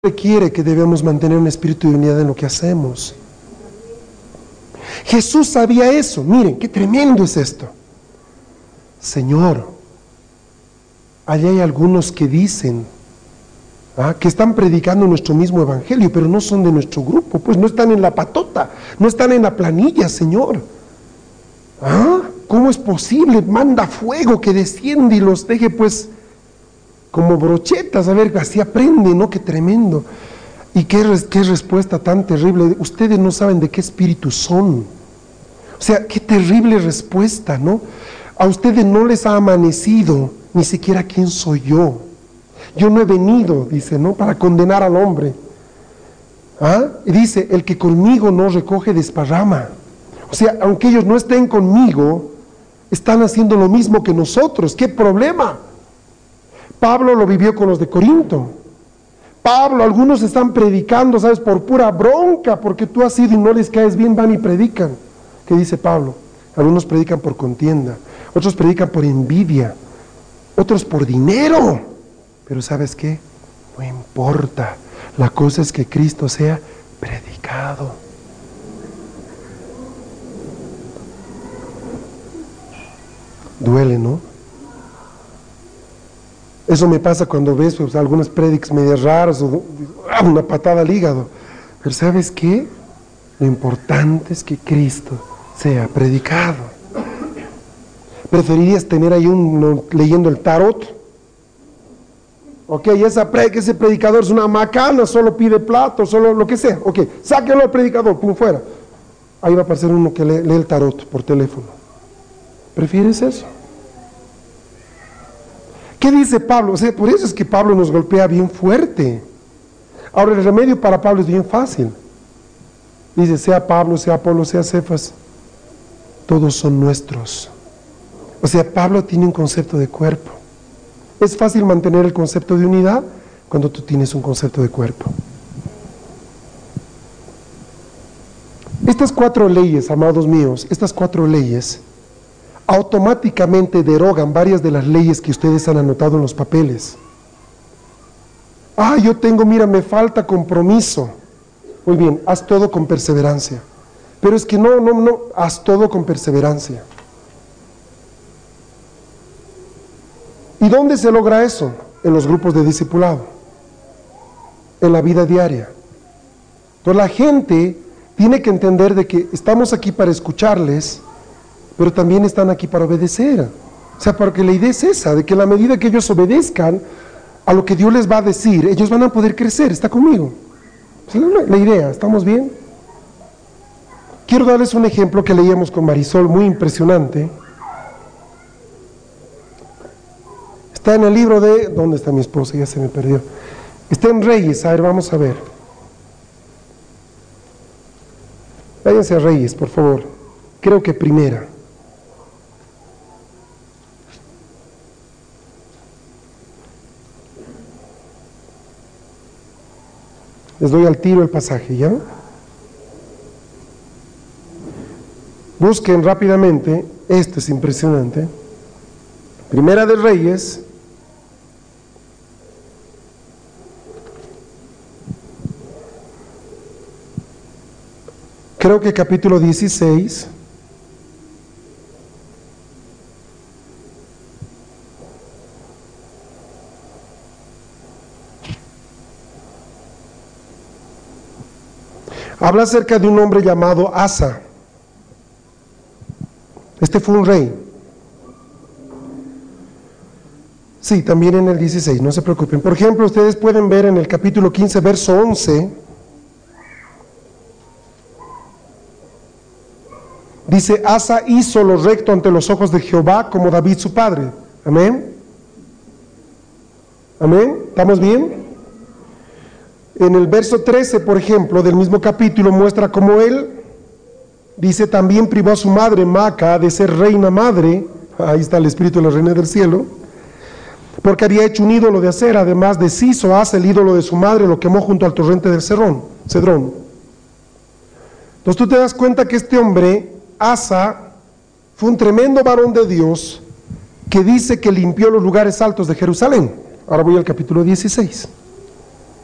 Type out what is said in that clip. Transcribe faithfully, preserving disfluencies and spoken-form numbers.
requiere que debemos mantener un espíritu de unidad en lo que hacemos. Jesús sabía eso. Miren, qué tremendo es esto. Señor, allá hay algunos que dicen ¿ah? que están predicando nuestro mismo evangelio, pero no son de nuestro grupo, pues no están en la patota, no están en la planilla, Señor. ¿Ah? ¿Cómo es posible? Manda fuego que desciende y los deje pues como brochetas, a ver, así aprende, ¿no? Qué tremendo. Y qué, qué respuesta tan terrible. Ustedes no saben de qué espíritu son. O sea, qué terrible respuesta, ¿no? A ustedes no les ha amanecido ni siquiera quién soy yo. Yo no he venido, dice, ¿no? Para condenar al hombre. ¿Ah? Y dice, el que conmigo no recoge desparrama. O sea, aunque ellos no estén conmigo, están haciendo lo mismo que nosotros. ¿Qué problema? Pablo lo vivió con los de Corinto. Pablo, algunos están predicando, ¿sabes? Por pura bronca, porque tú has ido y no les caes bien, van y predican. ¿Qué dice Pablo? Algunos predican por contienda, otros predican por envidia, otros por dinero. Pero ¿sabes qué? No importa. La cosa es que Cristo sea predicado. Duele, ¿no? Eso me pasa cuando ves pues, algunas prédicas medias raras o una patada al hígado. Pero ¿sabes qué? Lo importante es que Cristo sea predicado. ¿Preferirías tener ahí uno leyendo el tarot? Ok, esa pre, ese predicador es una macana, solo pide plato, solo lo que sea. Ok, sáquenlo al predicador, pum, fuera. Ahí va a aparecer uno que lee, lee el tarot por teléfono. ¿Prefieres eso? ¿Qué dice Pablo? O sea, por eso es que Pablo nos golpea bien fuerte. Ahora, el remedio para Pablo es bien fácil. Dice, sea Pablo, sea Apolo, sea Cefas, todos son nuestros. O sea, Pablo tiene un concepto de cuerpo. Es fácil mantener el concepto de unidad cuando tú tienes un concepto de cuerpo. Estas cuatro leyes, amados míos, estas cuatro leyes automáticamente derogan varias de las leyes que ustedes han anotado en los papeles. Ah, yo tengo, mira, me falta compromiso. Muy bien, haz todo con perseverancia. Pero es que no, no, no, haz todo con perseverancia. ¿Y dónde se logra eso? En los grupos de discipulado, en la vida diaria. Entonces la gente tiene que entender de que estamos aquí para escucharles, pero también están aquí para obedecer. O sea, porque la idea es esa, de que a la medida que ellos obedezcan a lo que Dios les va a decir, ellos van a poder crecer. ¿Está conmigo? Esa es la, la idea, ¿estamos bien? Quiero darles un ejemplo que leíamos con Marisol, muy impresionante. Está en el libro de... ¿Dónde está mi esposa? Ya se me perdió. Está en Reyes, a ver, vamos a ver. Váyanse a Reyes, por favor. Creo que primera. Les doy al tiro el pasaje, ¿ya? Busquen rápidamente, esto es impresionante. Primera de Reyes, creo que capítulo dieciséis. Habla acerca de un hombre llamado Asa. Este fue un rey. Sí, también en el dieciséis, no se preocupen. Por ejemplo, ustedes pueden ver en el capítulo quince, verso once. Dice, Asa hizo lo recto ante los ojos de Jehová como David su padre. Amén. Amén. ¿Estamos bien? En el verso trece, por ejemplo, del mismo capítulo, muestra cómo él, dice, también privó a su madre, Maca, de ser reina madre. Ahí está el espíritu de la reina del cielo. Porque había hecho un ídolo de acera, además deshizo Asa el ídolo de su madre, lo quemó junto al torrente del Cedrón. Cedrón. Entonces tú te das cuenta que este hombre, Asa, fue un tremendo varón de Dios, que dice que limpió los lugares altos de Jerusalén. Ahora voy al capítulo dieciséis.